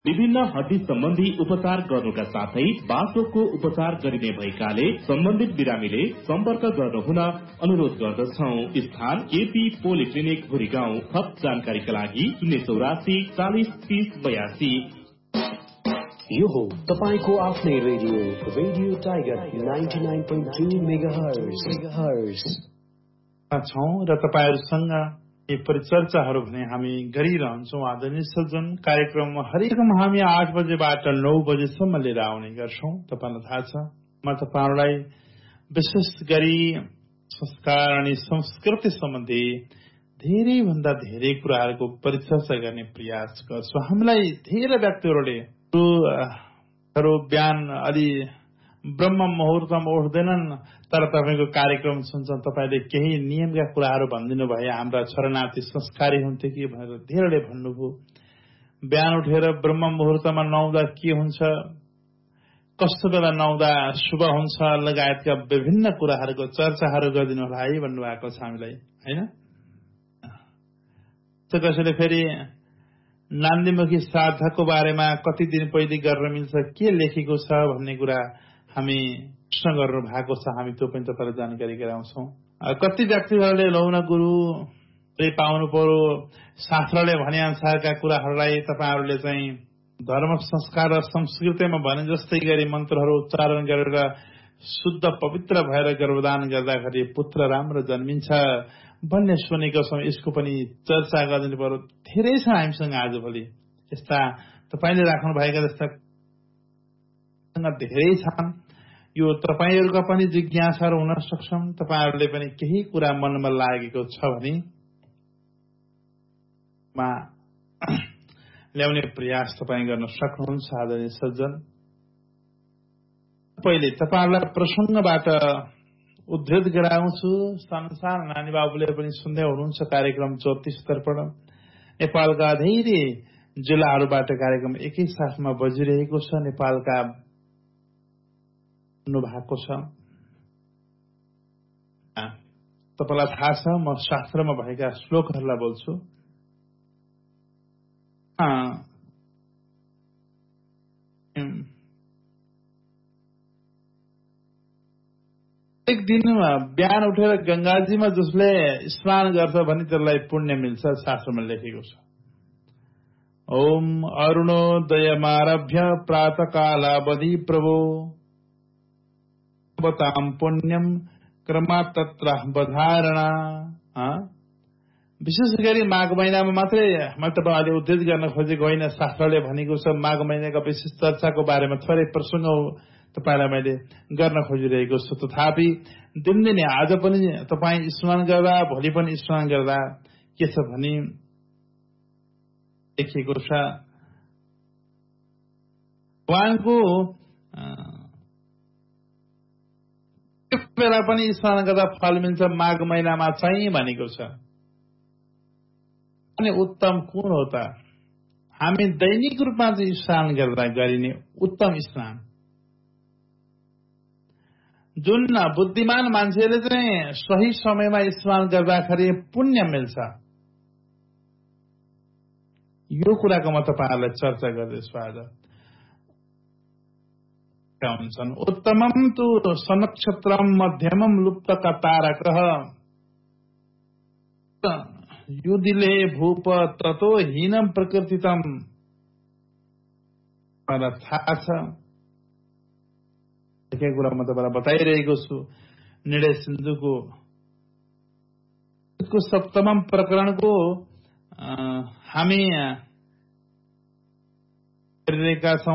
विभिन्न हड्डी सम्बन्धी उपचार गर्नुका साथै बाथरोगको उपचार गरिने भएकाले सम्बन्धित बिरामीले सम्पर्क गर्नु हुन अनुरोध गर्दछौं। स्थान केपी पोलिक्लिनिक भुरीगाउँ। थप जानकारीका लागि 084 40 30 82। यो हो तपाईको आफ्नै रेडियो टाइगर 99.2 मेगाहर्ज छौं र तपाईहरुसँग यी परिचर्चाहरू भने हामी गरिरहन्छौं। आदरणीय सज्जन, कार्यक्रममा हरेकमा हामी 8 बजेबाट 9 बजेसम्म लिएर आउने गर्छौं। तपाईलाई थाहा छ, म तपाईहरुलाई विशेष गरी संस्कार अनि संस्कृति सम्बन्धी धेरै भन्दा धेरै कुराहरूको परिचर्चा गर्ने प्रयास गर्छु। हामीलाई धेरै व्यक्तिहरूले बिहान अलि ब्रह्म मुहुर्तमा उठ्दैनन्, तर तपाईको कार्यक्रम सुन्छन्, तपाईले केही नियमका कुराहरू भनिदिनु भए हाम्रा शरणार्थी संस्कारी हुन्थे कि भनेर धेरैले भन्नुभयो। बिहान उठेर ब्रह्म मुहुर्तमा नुहाउँदा के हुन्छ, कस्तो बेला नुहाउँदा शुभ हुन्छ लगायतका विभिन्न कुराहरूको चर्चाहरू गरिदिनु होला है भन्नुभएको छ हामीलाई, हैन? कसैले फेरि नान्दीमुखी श्राद्धको बारेमा कति दिन पहिले गर्न मिल्छ, के लेखेको छ भन्ने कुरा हामी प्रश्न गर्नु भएको छ। हामी त्यो पनि तपाईलाई जानकारी गराउँछौं। कति व्यक्तिहरूले लौन गुरु पाउनु पर्यो, शास्त्रले भने अनुसारका कुराहरूलाई तपाईहरुले चाहिँ धर्म संस्कार र संस्कृतिमा भने जस्तै गरी मन्त्रहरू उच्चारण गरेर शुद्ध पवित्र भएर गर्भदान गर्दाखेरि पुत्र राम्रो जन्मिन्छ भन्ने सुनेको छौं। यसको पनि चर्चा गरिदिनु पर्यो। धेरै छ हामीसँग आजभोलि यस्ता तपाईले राख्नु भएका जस्ता धेरै छन्। यो तपाईहरुका पनि जिज्ञासाहरू हुन सक्छन्। तपाईहरुले पनि केही कुरा मनमा लागेको छ भने ल्याउने प्रयास तपाईं गर्न सक्नुहुन्छ। आदरणीय सज्जन, पहिले तपाईहरुलाई प्रसंगबाट उद्धृत गराउँछु। संसार नानी बाबुले पनि सुन्दै हुनुहुन्छ कार्यक्रम 34 तर्पण। नेपालका धेरै जिल्लाहरूबाट कार्यक्रम एकै साथमा बजिरहेको छ। नेपालका भएको छ। तपाईलाई थाहा छ, म शास्त्रमा भएका श्लोकहरूलाई बोल्छु। एक दिन बिहान उठेर गंगाजीमा जसले स्नान गर्छ भने त्यसलाई पुण्य मिल्छ, शास्त्रमा लेखेको छ। ओम अरुणोदयमारभ्य प्रातःकालावधि प्रभो बताम पुण्यम क्रमा तत्र बधारणा। विशेष गरी माघ महिनामा मात्रै म तपाईहरुले उद्धृत गर्न खोजेको होइन। शास्त्रले भनेको छ माघ महिनाका विशेष चर्चाको बारेमा थोरै प्रसंग तपाईलाई मैले गर्न खोजिरहेको छु। तथापि दिनदिनै आज पनि तपाई स्नान गर्दा, भोलि पनि स्नान गर्दा के छ भने लेखिएको छ भगवानको बेला पनि स्नान गर्दा फल मिल्छ, माघ महिनामा चाहिँ भनेको छ। अनि उत्तम कुन हो त? हामी दैनिक रूपमा चाहिँ स्नान गर्दा गरिने उत्तम स्नान, जुन बुद्धिमान मान्छेले चाहिँ सही समयमा स्नान गर्दाखेरि पुण्य मिल्छ, यो कुराको म तपाईहरुलाई चर्चा गर्दैछु आज। हुन्छन् उत्तमम तु सनक्षत्रम मध्यमम लुप्तका तारकः युदिले भूप ततो हीनम प्रकृतितम। मलाई थाहा छ के कुरा म तपाईलाई बताइरहेको छु। निर्णय सिन्धुको सप्तमम प्रकरणको हामी हेरिरहेका छौं।